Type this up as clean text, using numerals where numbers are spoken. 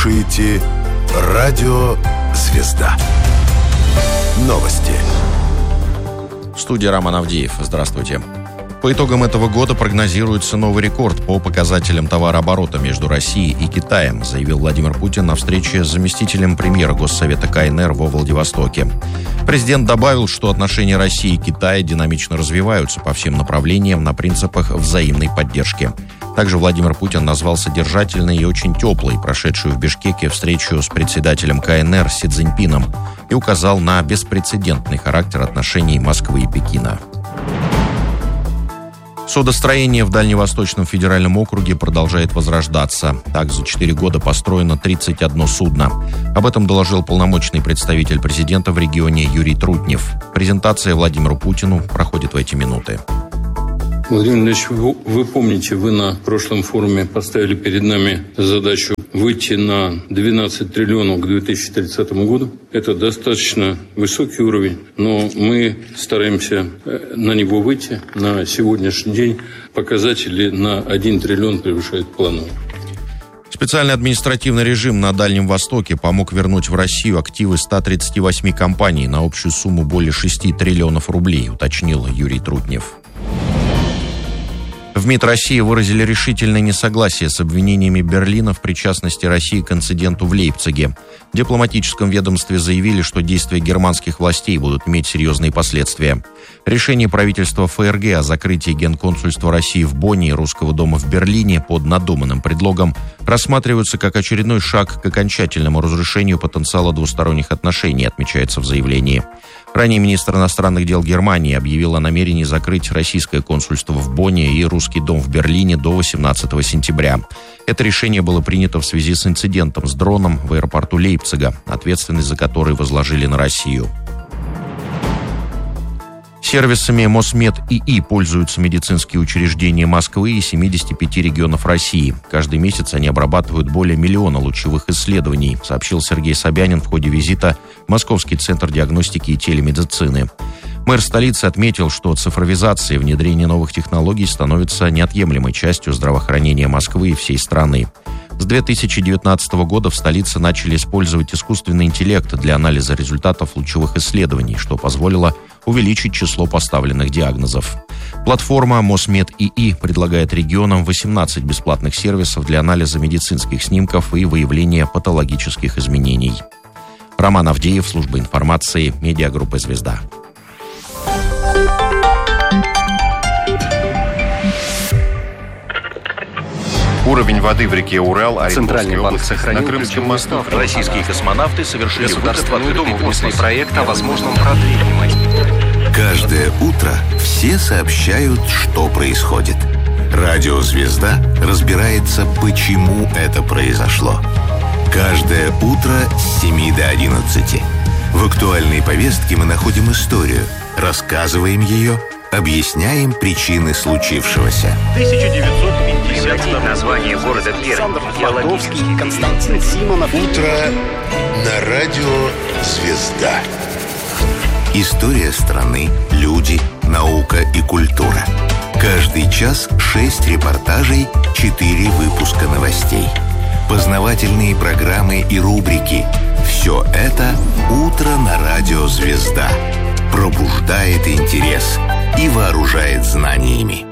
слушаете «Радио Звезда». Новости. В студии Роман Авдеев. Здравствуйте. По итогам этого года прогнозируется новый рекорд по показателям товарооборота между Россией и Китаем, заявил Владимир Путин на встрече с заместителем премьера Госсовета КНР во Владивостоке. Президент добавил, что отношения России и Китая динамично развиваются по всем направлениям на принципах взаимной поддержки. Также Владимир Путин назвал содержательной и очень теплой прошедшую в Бишкеке встречу с председателем КНР Си Цзиньпином и указал на беспрецедентный характер отношений Москвы и Пекина. Судостроение в Дальневосточном федеральном округе продолжает возрождаться. Так, за 4 года построено 31 судно. Об этом доложил полномочный представитель президента в регионе Юрий Трутнев. Презентация Владимиру Путину проходит в эти минуты. Владимир Ильич, вы помните, вы на прошлом форуме поставили перед нами задачу выйти на 12 триллионов к 2030 году. Это достаточно высокий уровень, но мы стараемся на него выйти. На сегодняшний день показатели на 1 триллион превышают плановые. Специальный административный режим на Дальнем Востоке помог вернуть в Россию активы 138 компаний на общую сумму более 6 триллионов рублей, уточнил Юрий Трутнев. В МИД России выразили решительное несогласие с обвинениями Берлина в причастности России к инциденту в Лейпциге. В дипломатическом ведомстве заявили, что действия германских властей будут иметь серьезные последствия. Решение правительства ФРГ о закрытии генконсульства России в Бонне и Русского дома в Берлине под надуманным предлогом рассматриваются как очередной шаг к окончательному разрушению потенциала двусторонних отношений, отмечается в заявлении. Ранее министр иностранных дел Германии объявил о намерении закрыть российское консульство в Бонне и Русский дом в Берлине до 18 сентября. Это решение было принято в связи с инцидентом с дроном в аэропорту Лейпцига, ответственность за который возложили на Россию. Сервисами Мосмед ИИ пользуются медицинские учреждения Москвы и 75 регионов России. Каждый месяц они обрабатывают более 1 миллиона лучевых исследований, сообщил Сергей Собянин в ходе визита в Московский центр диагностики и телемедицины. Мэр столицы отметил, что цифровизация и внедрение новых технологий становится неотъемлемой частью здравоохранения Москвы и всей страны. С 2019 года в столице начали использовать искусственный интеллект для анализа результатов лучевых исследований, что позволило увеличить число поставленных диагнозов. Платформа Мосмед ИИ предлагает регионам 18 бесплатных сервисов для анализа медицинских снимков и выявления патологических изменений. Роман Авдеев, служба информации, медиагруппа «Звезда». Уровень воды в реке Урал, Центральный банк сохранил на Крымском мосту. Российские космонавты совершили Государственную Думу внесли проект о возможном продлении. Каждое утро все сообщают, что происходит. Радио «Звезда» разбирается, почему это произошло. Каждое утро с 7 до 11. В актуальной повестке мы находим историю, рассказываем ее, объясняем причины случившегося. 1950 название города Пермь. Константин Симонов. Утро на радио «Звезда». История страны, люди, наука и культура. Каждый час 6 репортажей, 4 выпуска новостей. Познавательные программы и рубрики. Все это «Утро на радио «Звезда». Пробуждает интерес и вооружает знаниями.